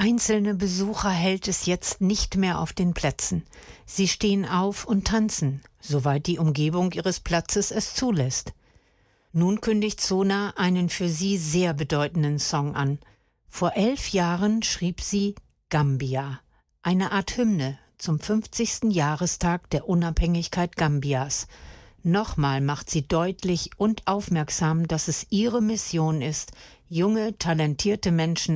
Einzelne Besucher hält es jetzt nicht mehr auf den Plätzen. Sie stehen auf und tanzen, soweit die Umgebung ihres Platzes es zulässt. Nun kündigt Sona einen für sie sehr bedeutenden Song an. Vor 11 Jahren schrieb sie Gambia, eine Art Hymne zum 50. Jahrestag der Unabhängigkeit Gambias. Nochmal macht sie deutlich und aufmerksam, dass es ihre Mission ist, junge, talentierte Menschen